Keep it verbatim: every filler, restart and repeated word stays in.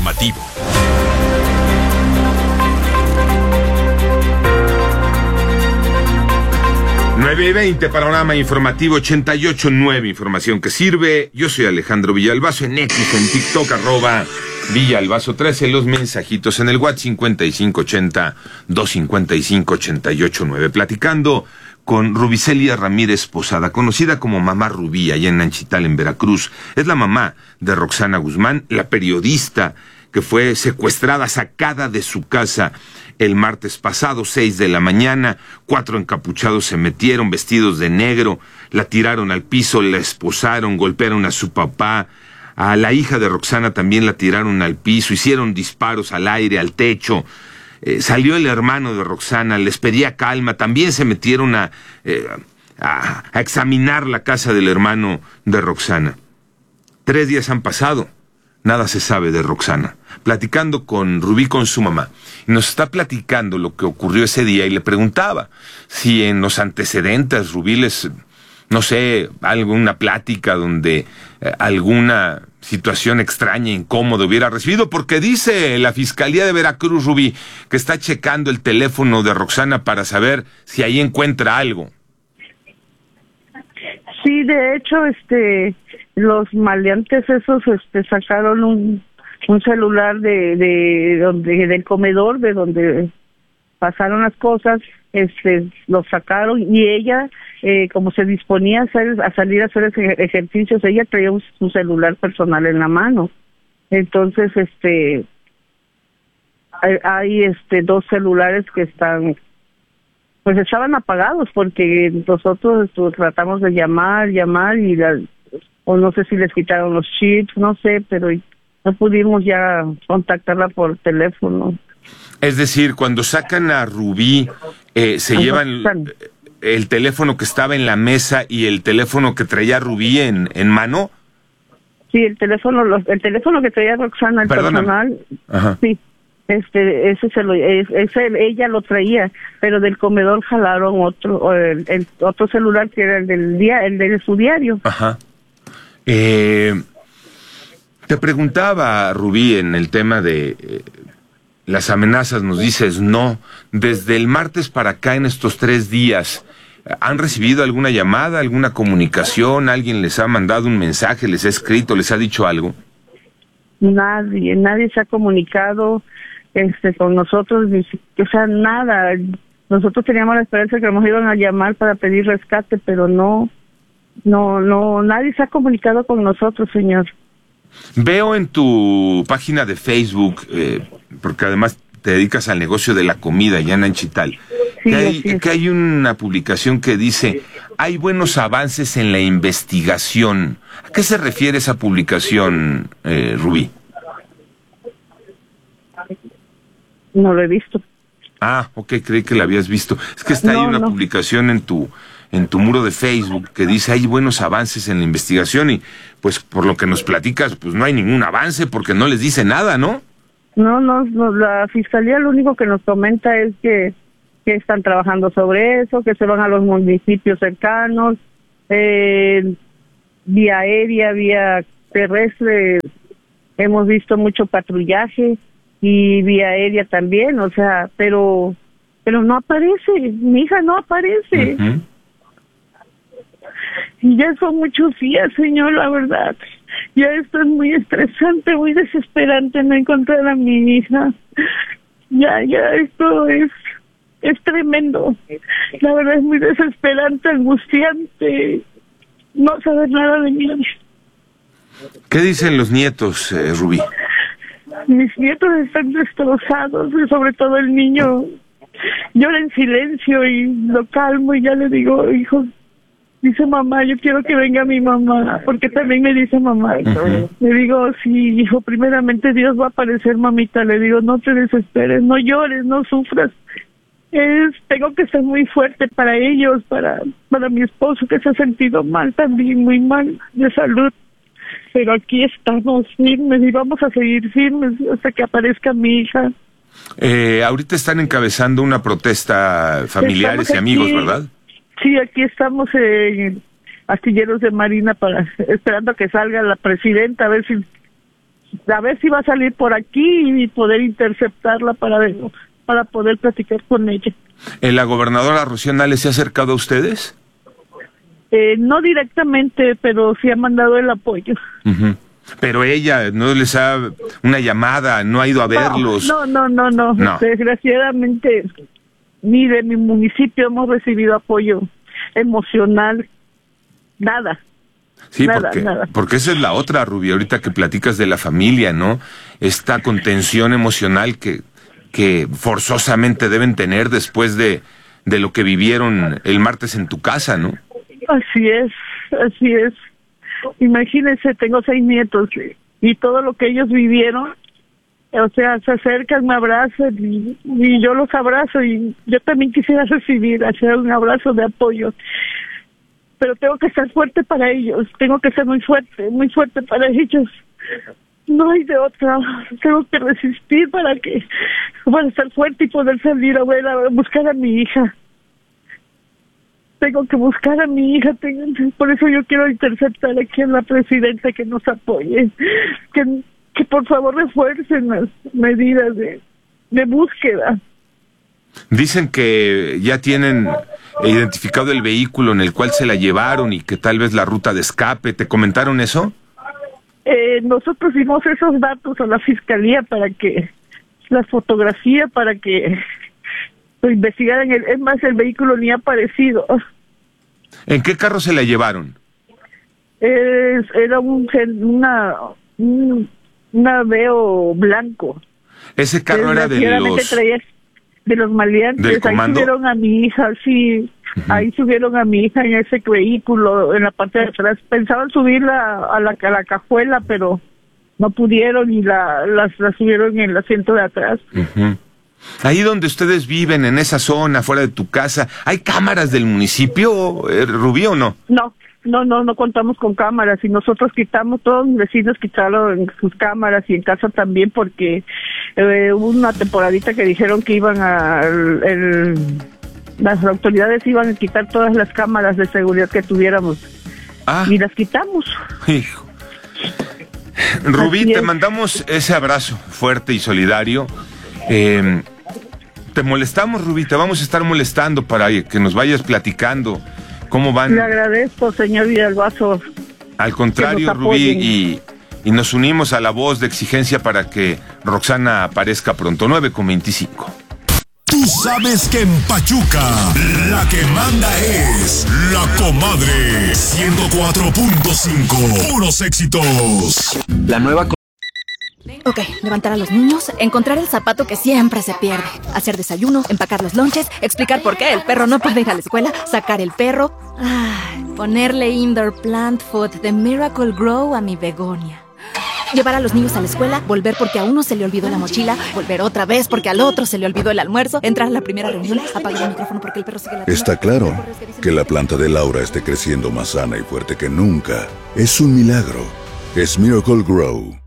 informativo. nueve y veinte, panorama informativo ochenta y ocho punto nueve, información que sirve. Yo soy Alejandro Villalbazo, en X, en TikTok, arroba Villalbazo trece, los mensajitos en el WhatsApp cincuenta y cinco ochenta, doscientos cincuenta y cinco, ochenta y ocho nueve. Platicando con Rubicelia Ramírez Posada, conocida como Mamá Rubí, allá en Nanchital, en Veracruz. Es la mamá de Roxana Guzmán, la periodista que fue secuestrada, sacada de su casa el martes pasado, seis de la mañana. Cuatro encapuchados se metieron vestidos de negro, la tiraron al piso, la esposaron, golpearon a su papá. A la hija de Roxana también la tiraron al piso, hicieron disparos al aire, al techo. Eh, salió el hermano de Roxana, les pedía calma. También se metieron a, eh, a, a examinar la casa del hermano de Roxana. Tres días han pasado. Nada se sabe de Roxana. Platicando con Rubí, con su mamá, nos está platicando lo que ocurrió ese día y le preguntaba si en los antecedentes Rubí les, no sé, alguna plática donde eh, alguna situación extraña, incómoda hubiera recibido, porque dice la Fiscalía de Veracruz, Rubí, que está checando el teléfono de Roxana para saber si ahí encuentra algo. Sí, de hecho, este, los maleantes esos, este, sacaron un, un celular de, de, donde, del comedor, de donde pasaron las cosas, este, lo sacaron y ella, eh, como se disponía a hacer, a salir a hacer ejercicios, ella traía un, su celular personal en la mano. Entonces, este, hay, hay, este, dos celulares que están, pues estaban apagados porque nosotros pues, tratamos de llamar, llamar y la, o no sé si les quitaron los chips, no sé, pero no pudimos ya contactarla por teléfono. Es decir, cuando sacan a Rubí, eh, se llevan el teléfono que estaba en la mesa y el teléfono que traía Rubí en, en mano. Sí, el teléfono, los, el teléfono que traía Roxana, el Perdóname. personal, Ajá. sí. Este, ese se lo, ese ella lo traía, pero del comedor jalaron otro, el, el otro celular que era el del día, el de su diario. Ajá. Eh, te preguntaba, Rubí, en el tema de eh, las amenazas, nos dices no. Desde el martes para acá, en estos tres días, ¿han recibido alguna llamada, alguna comunicación? ¿Alguien les ha mandado un mensaje, les ha escrito, les ha dicho algo? Nadie, nadie se ha comunicado este con nosotros, o sea, nada. Nosotros teníamos la esperanza que nos iban a llamar para pedir rescate, pero no, no, no, nadie se ha comunicado con nosotros, señor. Veo en tu página de Facebook, eh, porque además te dedicas al negocio de la comida allá en Nanchital, sí, que, hay, que hay una publicación que dice, hay buenos avances en la investigación. ¿A qué se refiere esa publicación, eh, Rubí? No lo he visto. Ah, ok, creí que la habías visto. Es que está no, ahí una no. publicación en tu en tu muro de Facebook que dice hay buenos avances en la investigación y pues por lo que nos platicas, pues no hay ningún avance porque no les dice nada, ¿no? No, no, no, la Fiscalía lo único que nos comenta es que, que están trabajando sobre eso, que se van a los municipios cercanos, eh, vía aérea, vía terrestre, hemos visto mucho patrullaje y vía aérea también, o sea, pero pero no aparece, mi hija no aparece. Uh-huh. Y ya son muchos días, señor, la verdad. Ya esto es muy estresante, muy desesperante no encontrar a mi hija. Ya, ya, esto es, es tremendo. La verdad es muy desesperante, angustiante, no saber nada de mí. ¿Qué dicen los nietos, eh, Rubí? Mis nietos están destrozados, y sobre todo el niño llora en silencio y lo calmo y ya le digo, hijo, dice mamá, yo quiero que venga mi mamá, porque también me dice mamá. Uh-huh. Le digo, sí, hijo, primeramente Dios va a aparecer, mamita. Le digo, no te desesperes, no llores, no sufras. Es, tengo que ser muy fuerte para ellos, para, para mi esposo que se ha sentido mal también, muy mal de salud. Pero aquí estamos firmes y vamos a seguir firmes hasta que aparezca mi hija. Eh, ahorita están encabezando una protesta familiares y amigos, ¿verdad? Sí, aquí estamos en Astilleros de Marina para esperando a que salga la presidenta, a ver si a ver si va a salir por aquí y poder interceptarla para ver, para poder platicar con ella. ¿La gobernadora Rocío Nale se ha acercado a ustedes? Eh, no directamente, pero sí ha mandado el apoyo. Uh-huh. Pero ella no les ha una llamada, no ha ido a verlos. No, no, no, no, no. No. Desgraciadamente, ni de mi municipio hemos recibido apoyo emocional, nada. Sí, nada, porque, nada. porque esa es la otra, Rubí, ahorita que platicas de la familia, ¿no? Esta contención emocional que, que forzosamente deben tener después de, de lo que vivieron el martes en tu casa, ¿no? Así es, así es. Imagínense, tengo seis nietos y todo lo que ellos vivieron, o sea, se acercan, me abrazan y, y yo los abrazo y yo también quisiera recibir, hacer un abrazo de apoyo. Pero tengo que estar fuerte para ellos, tengo que ser muy fuerte, muy fuerte para ellos. No hay de otra, tengo que resistir para que, para estar fuerte y poder salir a ver, a buscar a mi hija. Tengo que buscar a mi hija, tengo, por eso yo quiero interceptar aquí a la presidenta que nos apoye, que, que por favor refuercen las medidas de, de búsqueda. Dicen que ya tienen identificado el vehículo en el cual se la llevaron y que tal vez la ruta de escape. ¿Te comentaron eso? Eh, nosotros dimos esos datos a la fiscalía para que, la fotografía para que lo investigaran. El, es más, el vehículo ni ha aparecido. ¿En qué carro se la llevaron? Es, era un una un, una Veo blanco. Ese carro era de los... Traía de los maleantes. ¿Del comando? Ahí subieron a mi hija, sí. Uh-huh. Ahí subieron a mi hija en ese vehículo, en la parte de atrás. Pensaban subirla a la, a la cajuela, pero no pudieron y la, la, la subieron en el asiento de atrás. Uh-huh. Ahí donde ustedes viven, en esa zona, fuera de tu casa, ¿hay cámaras del municipio, eh, Rubí, o no? No, no, no, no contamos con cámaras y nosotros quitamos, todos mis vecinos quitaron sus cámaras y en casa también porque eh, hubo una temporadita que dijeron que iban a... El, las autoridades iban a quitar todas las cámaras de seguridad que tuviéramos ah. y las quitamos. Hijo. Rubí, te mandamos ese abrazo fuerte y solidario. Eh, te molestamos, Rubí, te vamos a estar molestando para que nos vayas platicando cómo van. Le agradezco, señor Villalbazo. Al contrario, Rubí, y, y nos unimos a la voz de exigencia para que Roxana aparezca pronto. nueve con veinticinco. Tú sabes que en Pachuca la que manda es La Comadre. ciento cuatro punto cinco, puros éxitos. La nueva... Ok, levantar a los niños, encontrar el zapato que siempre se pierde, hacer desayuno, empacar los lonches, explicar por qué el perro no puede ir a la escuela, sacar el perro, ay, ponerle indoor plant food de Miracle Grow a mi begonia. Llevar a los niños a la escuela, volver porque a uno se le olvidó la mochila, volver otra vez porque al otro se le olvidó el almuerzo, entrar a la primera reunión, apagar el micrófono porque el perro sigue la... Está claro que la planta de Laura esté creciendo más sana y fuerte que nunca. Es un milagro. Es Miracle Grow.